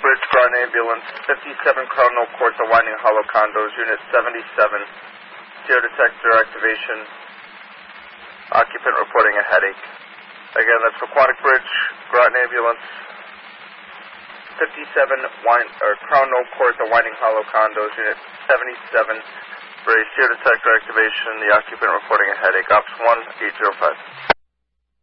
Bridge, Groton Ambulance, 57 Cardinal Court, the Winding Hollow Condos, Unit 77, CO detector activation, occupant reporting a headache. Again, that's for Quantic Bridge, Groton Ambulance, 57 Crown Knoll Court, the Winding Hollow Condos, Unit 77, for a CO detector activation, the occupant reporting a headache. Ops 1, 805.